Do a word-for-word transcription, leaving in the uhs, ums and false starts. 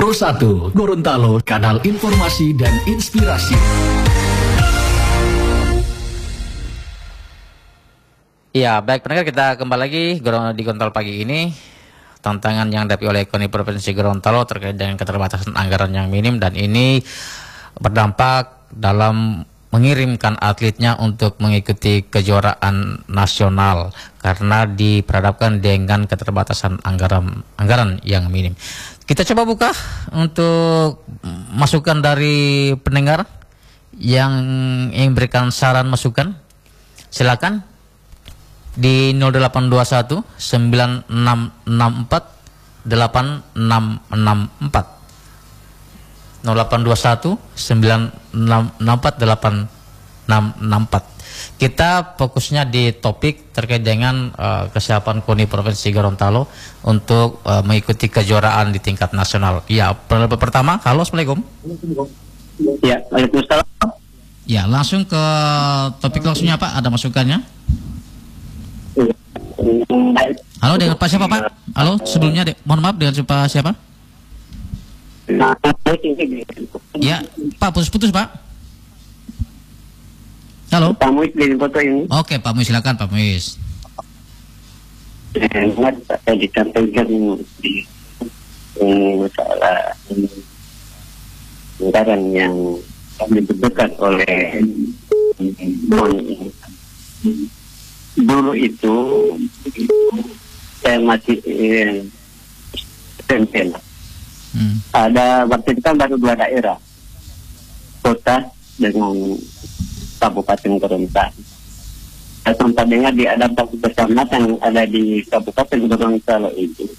Pro satu Gorontalo, kanal informasi dan inspirasi. Ya, baik pendengar, kita kembali lagi di Gorontalo pagi ini. Tantangan yang dihadapi oleh KONI Provinsi Gorontalo terkait dengan keterbatasan anggaran yang minim, dan ini berdampak dalam mengirimkan atletnya untuk mengikuti kejuaraan nasional karena diperhadapkan dengan keterbatasan anggaran anggaran yang minim. Kita coba buka untuk masukan dari pendengar yang ingin berikan saran masukan. Silakan di nol delapan dua satu sembilan enam enam empat delapan enam enam empat. nol delapan dua satu sembilan enam enam empat delapan enam enam empat. Kita fokusnya di topik terkait dengan uh, kesiapan KONI Provinsi Gorontalo untuk uh, mengikuti kejuaraan di tingkat nasional. Ya, penelpon pertama. Halo, Assalamualaikum. Ya, Waalaikumsalam. Ya, langsung ke topik langsungnya Pak, ada masukannya? Halo, dengan Pak siapa Pak? Halo, sebelumnya de- mohon maaf, dengan Pak siapa? Ya, Pak, putus-putus Pak. Halo. Pak Muiz dari foto ini. Oke, Pak Muiz, silakan Pak Muiz. Eh, saya disampaikan di masalah anggaran yang dibutuhkan oleh KONI. Dulu itu saya masih eh, tempen. Hmm. Ada waktu itu kan baru dua daerah, kota dengan Kabupaten Gorontalo. Saya sempat dengar di ada satu kecamatan yang ada di Kabupaten Gorontalo itu